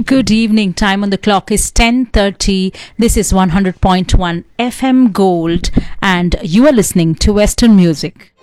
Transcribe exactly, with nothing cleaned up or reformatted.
Good evening. Time on the clock is ten thirty. This is one hundred point one F M Gold and you are listening to Western Music.